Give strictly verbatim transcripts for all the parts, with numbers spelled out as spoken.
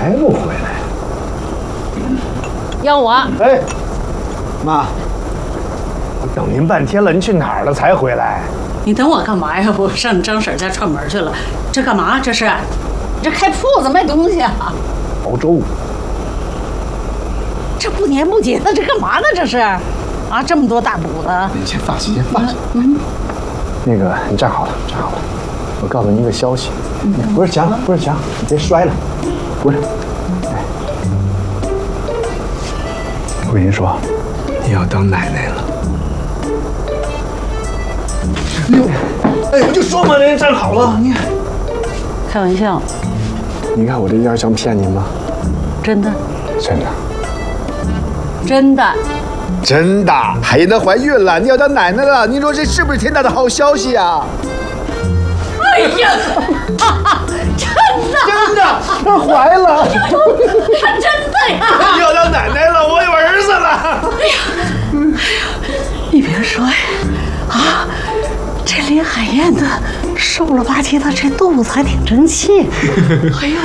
还不回来？ 要我？ 哎，妈，我等您半天了，您去哪儿了才回来？ 你等我干嘛呀？我上你张婶家串门去了。这干嘛？这是？这开铺子卖东西啊？ 熬粥。 这不年不节的，这干嘛呢？这是？啊，这么多大补子。 您先放心，先放心。嗯。那个，你站好了，站好了。我告诉您一个消息，嗯、不是墙，不是墙，你别摔了，不是。哎，我跟您说，你要当奶奶了。哎呦，哎，我就说嘛，人家站好了，你。 开玩笑。 你看我这样像骗您吗？ 真的。 真的。 真的。 真的，海燕她怀孕了，你要当奶奶了，您说这是不是天大的好消息啊？ 哎呀，真的， 真的，她怀了， 她真的呀！ 你要当奶奶了，我有儿子了。 哎呀，哎呀，你别说呀，啊，这林海燕的瘦了吧唧的，这肚子还挺争气。哎呦，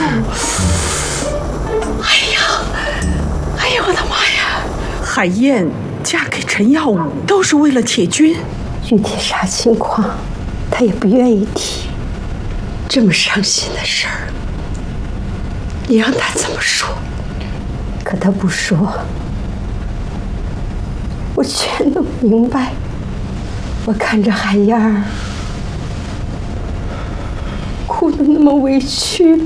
哎呀，哎呦，我的妈呀！ 海燕嫁给陈耀武都是为了铁军， 具体啥情况，她也不愿意提。这么伤心的事儿，你让她怎么说？可她不说，我全都明白。我看着海燕儿哭得那么委屈，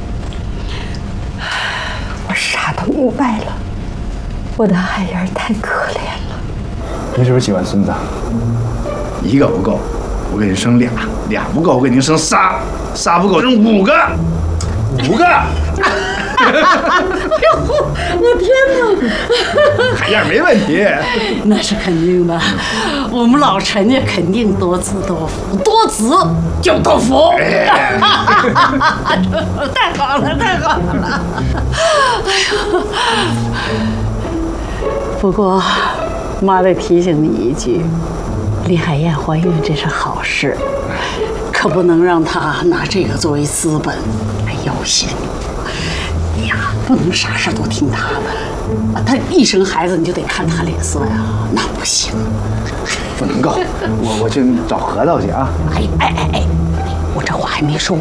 我啥都明白了。我的海燕儿太可怜了。 您是不是喜欢孙子？ 一个不够，我给你生俩；俩不够，我给您生仨；仨不够，生五个。五个！ 哎呦，我天哪！ 海燕没问题， 那是肯定的。我们老陈家肯定多子多福，多子就多福。哎、太好了，太好了！哎呦，不过妈得提醒你一句，林海燕怀孕这是好事，可不能让她拿这个作为资本来要挟你。你呀，不能啥事都听她的。她一生孩子你就得看她脸色呀，那不行。 不能够，我我去找核桃去啊！ 哎哎哎哎，我这话还没说